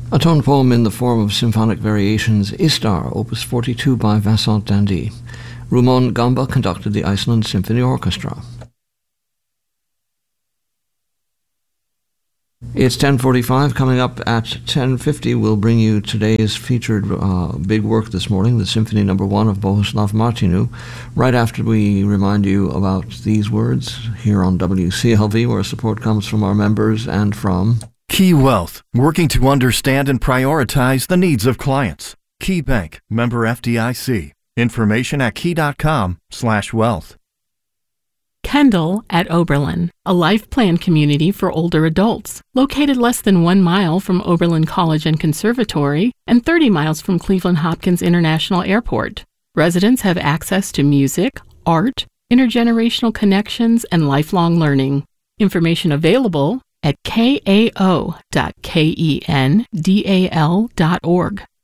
A tone poem in the form of symphonic variations, Istar, Opus 42 by Vincent Dandy. Rumon Gamba conducted the Iceland Symphony Orchestra. It's 10:45. Coming up at 10:50, we'll bring you today's featured big work this morning, the Symphony No. 1 of Bohuslav Martinu, right after we remind you about these words here on WCLV, where support comes from our members and from Key Wealth, working to understand and prioritize the needs of clients. Key Bank, member FDIC. Information at key.com/wealth. Kendall at Oberlin, a life plan community for older adults, located less than 1 mile from Oberlin College and Conservatory and 30 miles from Cleveland Hopkins International Airport. Residents have access to music, art, intergenerational connections, and lifelong learning. Information available at kao.kendal.org.